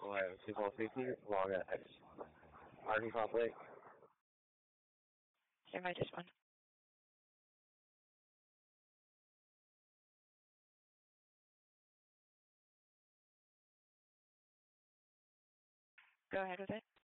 Ohio 2450, log at X. Arkansas plate. Stand by, just one. Go ahead with it.